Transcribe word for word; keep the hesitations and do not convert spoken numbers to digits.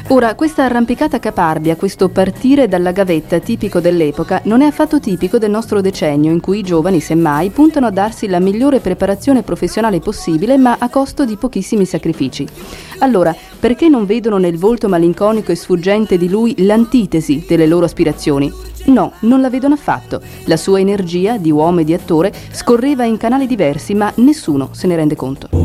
Ora, questa arrampicata caparbia, questo partire dalla gavetta tipico dell'epoca, non è affatto tipico del nostro decennio, in cui i giovani, semmai, puntano a darsi la migliore preparazione professionale possibile, ma a costo di pochissimi sacrifici. Allora, perché non vedono nel volto malinconico e sfuggente di lui l'antitesi delle loro aspirazioni? No, non la vedono affatto. La sua energia di uomo e di attore scorreva in canali diversi, ma nessuno se ne rende conto.